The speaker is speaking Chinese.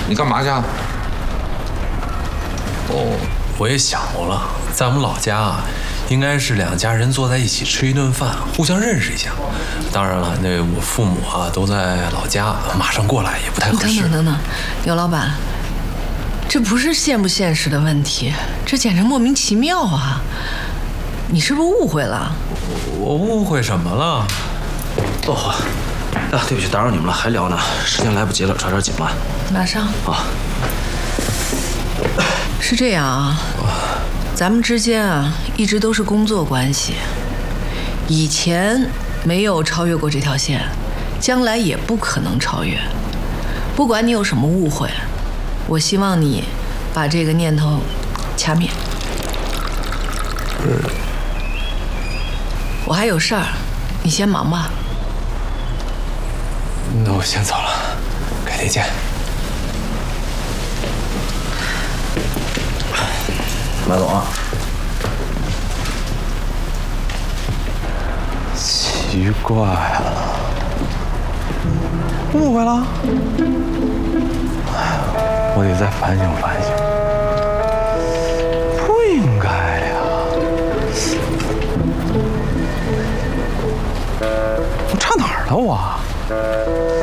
你干嘛去啊？ 哦，我也想过了，在我们老家啊，应该是两家人坐在一起吃一顿饭，互相认识一下。当然了，那我父母啊都在老家，马上过来也不太合适。 等等，牛老板，这不是现不现实的问题，这简直莫名其妙啊！你是不是误会了？ 我误会什么了？ 哦，对不起，打扰你们了，还聊呢，时间来不及了，抓点紧吧。 马上啊。 是这样啊，咱们之间啊一直都是工作关系，以前没有超越过这条线，将来也不可能超越。不管你有什么误会，我希望你把这个念头掐灭。我还有事儿，你先忙吧。 那我先走了，改天见。 马总啊， 奇怪了，误会了？哎，我得再反省反省，不应该呀！我差哪儿了我？